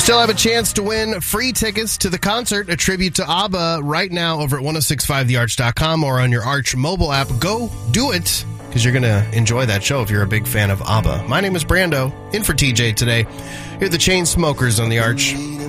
still have a chance to win free tickets to the concert, a tribute to ABBA, right now over at 1065thearch.com or on your Arch mobile app. Go do it, because you're going to enjoy that show if you're a big fan of ABBA. My name is Brando, in for TJ today. Here are the Chainsmokers on the Arch.